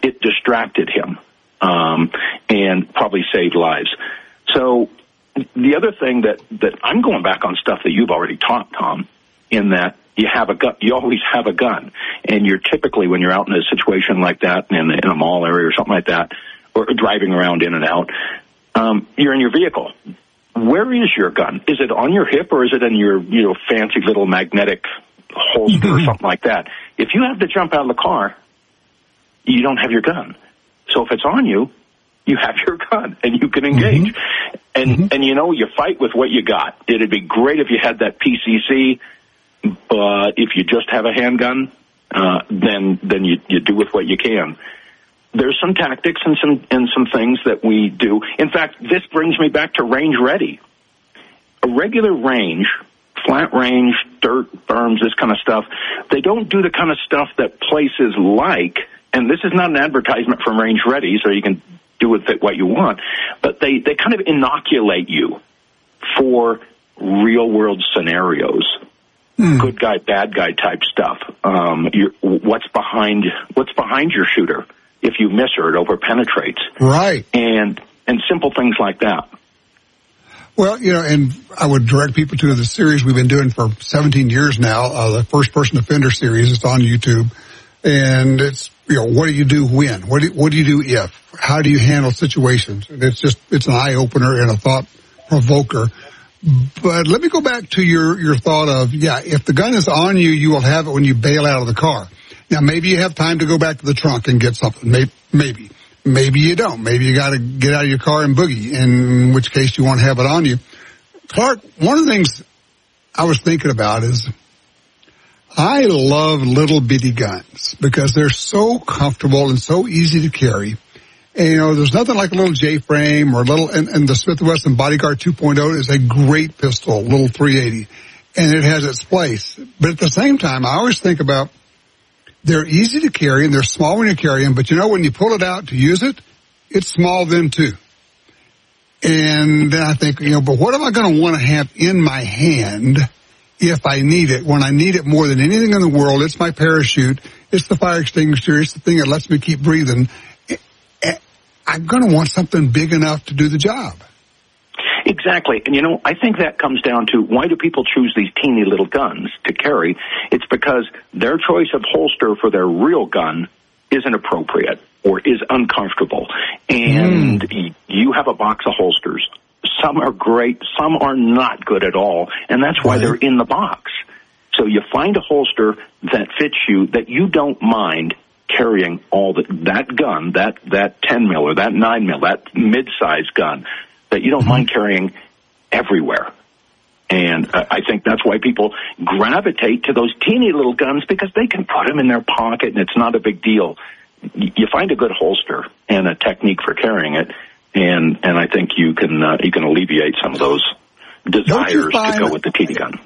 it distracted him and probably saved lives. So the other thing that I'm going back on stuff that you've already taught, Tom, in that you have a gun. You always have a gun, and you're typically, when you're out in a situation like that, in a mall area or something like that, or driving around in and out, you're in your vehicle. Where is your gun? Is it on your hip, or is it in your fancy little magnetic holster or something like that? If you have to jump out of the car, you don't have your gun. So if it's on you, you have your gun and you can engage. And you fight with what you got. It'd be great if you had that PCC, but if you just have a handgun, then you do with what you can. There's some tactics and some things that we do. In fact, this brings me back to range ready. A regular range, flat range, dirt, berms, this kind of stuff, they don't do the kind of stuff that places like, and this is not an advertisement from Range Ready, so you can do with it what you want, but they kind of inoculate you for real-world scenarios. Good guy, bad guy type stuff. What's behind your shooter? If you miss her, it over-penetrates. Right. And simple things like that. Well, and I would direct people to the series we've been doing for 17 years now, the First Person Offender series. It's on YouTube. And it's, what do you do when? What do you do if? How do you handle situations? And it's an eye-opener and a thought-provoker. But let me go back to your thought of, if the gun is on you, you will have it when you bail out of the car. Now, maybe you have time to go back to the trunk and get something. Maybe. Maybe you don't. Maybe you got to get out of your car and boogie, in which case you won't have it on you. Clark, one of the things I was thinking about is I love little bitty guns because they're so comfortable and so easy to carry. And, there's nothing like a little J-frame or and the Smith & Wesson Bodyguard 2.0 is a great pistol, little 380, and it has its place. But at the same time, I always think about they're easy to carry and they're small when you carry them, but when you pull it out to use it, it's small then too. And then I think, but what am I going to want to have in my hand if I need it? When I need it more than anything in the world, it's my parachute, it's the fire extinguisher, it's the thing that lets me keep breathing. I'm going to want something big enough to do the job. Exactly. And, I think that comes down to why do people choose these teeny little guns to carry? It's because their choice of holster for their real gun isn't appropriate or is uncomfortable. And you have a box of holsters. Some are great. Some are not good at all. And that's why they're in the box. So you find a holster that fits you, that you don't mind carrying that gun, that 10 mil or that 9 mil, that mid-size gun that you don't mind carrying everywhere. And I think that's why people gravitate to those teeny little guns, because they can put them in their pocket and it's not a big deal. You find a good holster and a technique for carrying it, and I think you can alleviate some of those desires to go with the teeny gun.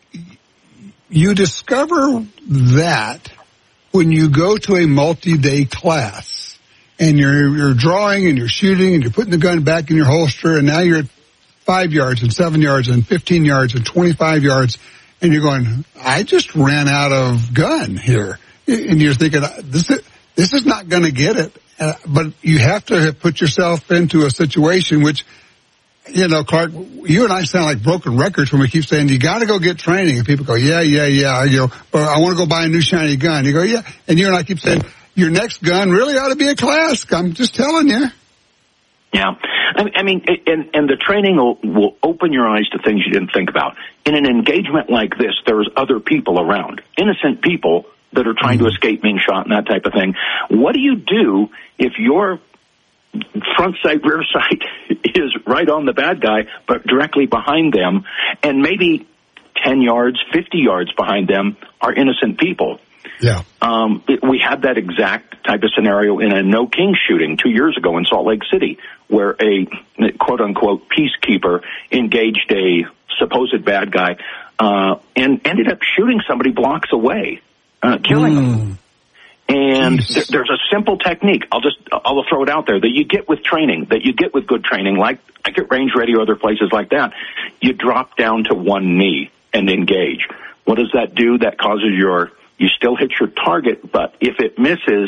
You discover that when you go to a multi-day class and you're drawing and you're shooting and you're putting the gun back in your holster, and now you're at 5 yards and 7 yards and 15 yards and 25 yards, and you're going, I just ran out of gun here. And you're thinking, this is not going to get it. But you have to have put yourself into a situation which, Clark, you and I sound like broken records when we keep saying, you got to go get training. And people go, yeah. But I want to go buy a new shiny gun. You go, yeah. And you and I keep saying, your next gun really ought to be a Clask. I'm just telling you. Yeah. I mean, and the training will open your eyes to things you didn't think about. In an engagement like this, there's other people around, innocent people that are trying to escape being shot and that type of thing. What do you do if your front sight, rear sight is right on the bad guy, but directly behind them, and maybe 10 yards, 50 yards behind them are innocent people? Yeah. We had that exact type of scenario in a No King shooting 2 years ago in Salt Lake City, where a quote-unquote peacekeeper engaged a supposed bad guy and ended up shooting somebody blocks away, killing them. And there's a simple technique. I'll throw it out there that you get with training, that you get with good training, like at Range Ready or other places like that. You drop down to one knee and engage. What does that do? That causes you still hit your target, but if it misses,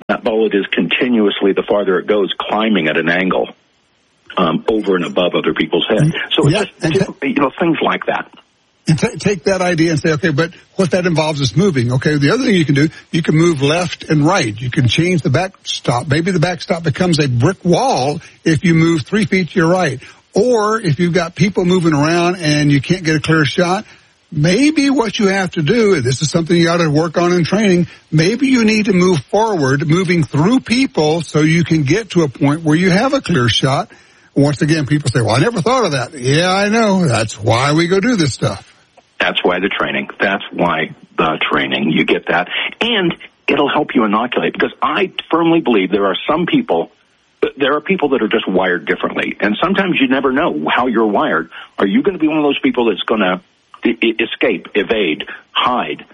that bullet is continuously, the farther it goes, climbing at an angle over and above other people's heads. So it's just things like that. And take that idea and say, okay, but what that involves is moving. Okay, the other thing you can do, you can move left and right. You can change the backstop. Maybe the backstop becomes a brick wall if you move 3 feet to your right. Or if you've got people moving around and you can't get a clear shot, maybe what you have to do, this is something you ought to work on in training, maybe you need to move forward, moving through people so you can get to a point where you have a clear shot. Once again, people say, well, I never thought of that. Yeah, I know. That's why we go do this stuff. That's why the training. That's why the training. You get that. And it'll help you inoculate, because I firmly believe there are people that are just wired differently. And sometimes you never know how you're wired. Are you going to be one of those people that's going to escape, evade, hide?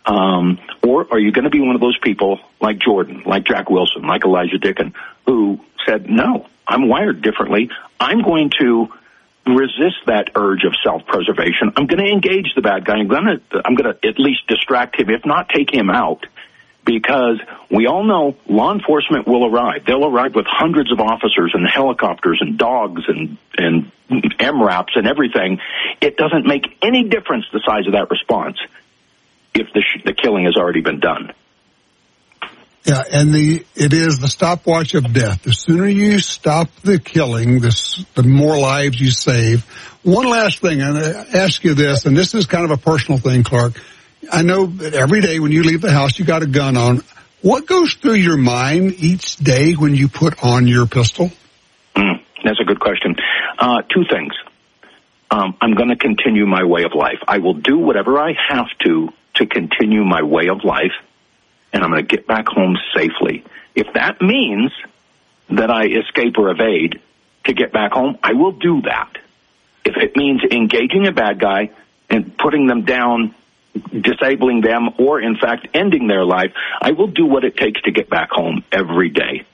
Or are you going to be one of those people like Jordan, like Jack Wilson, like Elijah Dicken, who said, no, I'm wired differently. I'm going to resist that urge of self-preservation. I'm going to engage the bad guy. I'm going to at least distract him, if not take him out, because we all know law enforcement will arrive. They'll arrive with hundreds of officers and helicopters and dogs and MRAPs and everything. It doesn't make any difference the size of that response if the killing has already been done. Yeah, and it is the stopwatch of death. The sooner you stop the killing, the more lives you save. One last thing, and I ask you this, and this is kind of a personal thing, Clark. I know that every day when you leave the house, you got a gun on. What goes through your mind each day when you put on your pistol? That's a good question. Two things. I'm going to continue my way of life. I will do whatever I have to continue my way of life, and I'm going to get back home safely. If that means that I escape or evade to get back home, I will do that. If it means engaging a bad guy and putting them down, disabling them, or in fact ending their life, I will do what it takes to get back home every day.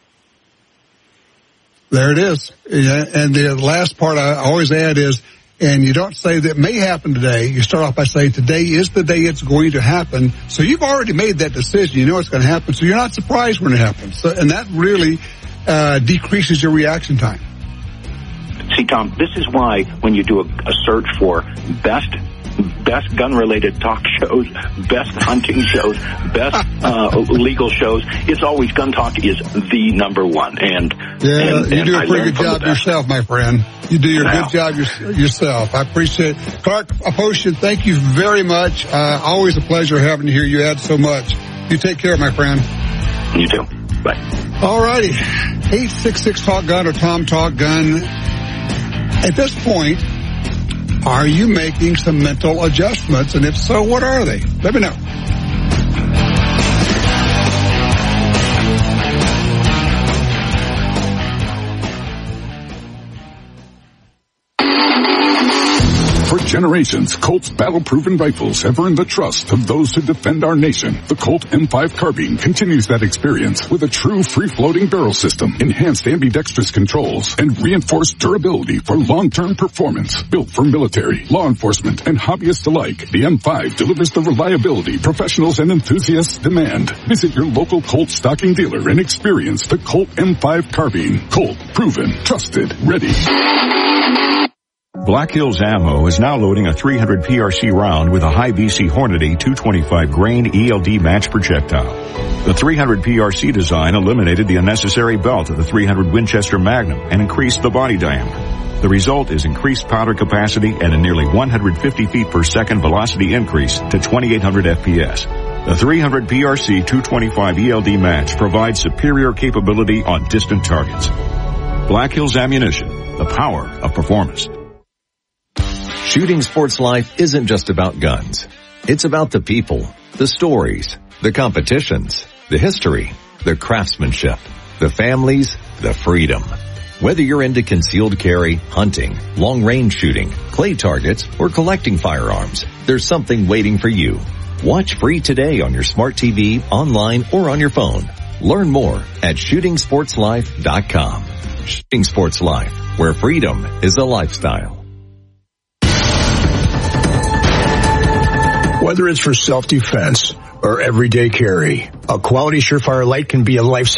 There it is. Yeah, and the last part I always add is, and you don't say that may happen today. You start off by saying today is the day it's going to happen. So you've already made that decision. You know it's going to happen. So you're not surprised when it happens. So, and that really decreases your reaction time. See, Tom, this is why when you do a search for best gun-related talk shows, best hunting shows, best legal shows, it's always Gun Talk is the number one. And you do a pretty good job yourself, my friend. You do your good job yourself. I appreciate it. Clark Aposhian, thank you very much. Always a pleasure having you here. You add so much. You take care, my friend. You too. Bye. All righty. 866-TALK-GUN or Tom Talk Gun. At this point, are you making some mental adjustments? And if so, what are they? Let me know. For generations, Colt's battle-proven rifles have earned the trust of those who defend our nation. The Colt M5 carbine continues that experience with a true free-floating barrel system, enhanced ambidextrous controls, and reinforced durability for long-term performance. Built for military, law enforcement, and hobbyists alike, the M5 delivers the reliability professionals and enthusiasts demand. Visit your local Colt stocking dealer and experience the Colt M5 carbine. Colt, proven, trusted, ready. Black Hills Ammo is now loading a 300 PRC round with a high BC Hornady 225 grain ELD match projectile. The 300 PRC design eliminated the unnecessary belt of the 300 Winchester Magnum and increased the body diameter. The result is increased powder capacity and a nearly 150 feet per second velocity increase to 2,800 FPS. The 300 PRC 225 ELD match provides superior capability on distant targets. Black Hills Ammunition, the power of performance. Shooting Sports Life isn't just about guns. It's about the people, the stories, the competitions, the history, the craftsmanship, the families, the freedom. Whether you're into concealed carry, hunting, long-range shooting, clay targets, or collecting firearms, there's something waiting for you. Watch free today on your smart TV, online, or on your phone. Learn more at shootingsportslife.com. Shooting Sports Life, where freedom is a lifestyle. Whether it's for self-defense or everyday carry. A quality Surefire light can be a lifesaver.